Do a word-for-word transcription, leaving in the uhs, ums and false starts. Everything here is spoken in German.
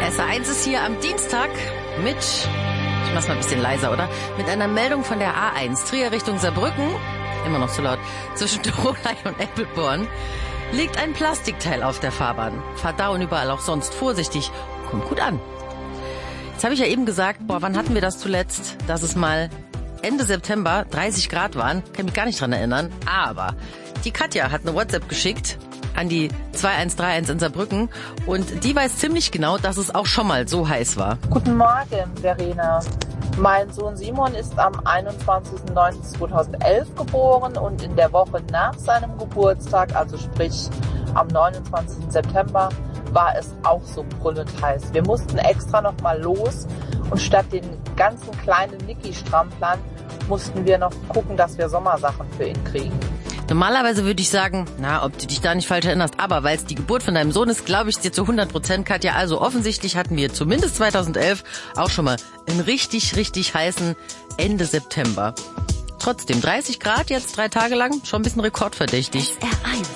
S R eins ist hier am Dienstag mit, ich mach's mal ein bisschen leiser, oder? Mit einer Meldung von der A eins, Trier Richtung Saarbrücken, immer noch zu laut, zwischen Dronay und Eppelborn, liegt ein Plastikteil auf der Fahrbahn. Fahrt da und überall auch sonst vorsichtig, kommt gut an. Jetzt habe ich ja eben gesagt, boah, wann hatten wir das zuletzt, dass es mal Ende September dreißig Grad waren? Kann mich gar nicht dran erinnern, aber die Katja hat eine WhatsApp geschickt an die zwei eins drei eins in Saarbrücken und die weiß ziemlich genau, dass es auch schon mal so heiß war. Guten Morgen, Verena. Mein Sohn Simon ist am einundzwanzigsten neunten zweitausendelf geboren und in der Woche nach seinem Geburtstag, also sprich am neunundzwanzigsten September, war es auch so brüllend heiß. Wir mussten extra noch mal los und statt den ganzen kleinen Niki-Stramplern mussten wir noch gucken, dass wir Sommersachen für ihn kriegen. Normalerweise würde ich sagen, na, ob du dich da nicht falsch erinnerst, aber weil es die Geburt von deinem Sohn ist, glaube ich dir zu hundert Prozent, Katja. Also offensichtlich hatten wir zumindest zweitausendelf auch schon mal einen richtig, richtig heißen Ende September. Trotzdem dreißig Grad jetzt drei Tage lang, schon ein bisschen rekordverdächtig. S R eins